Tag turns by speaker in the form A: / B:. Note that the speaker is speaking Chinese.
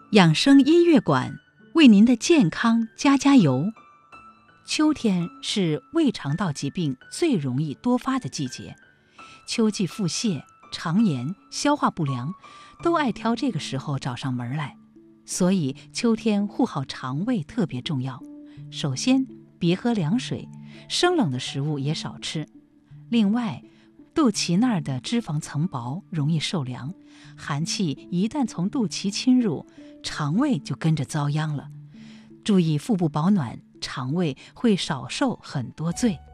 A: 养生音乐馆为您的健康加油。秋天是胃肠道疾病最容易多发的季节，秋季腹泻、肠炎、消化不良都爱挑这个时候找上门来，所以秋天护好肠胃特别重要。首先，别喝凉水，生冷的食物也少吃。另外，肚脐那儿的脂肪层薄，容易受凉，寒气一旦从肚脐侵入，肠胃就跟着遭殃了。注意腹部保暖，肠胃会少受很多罪。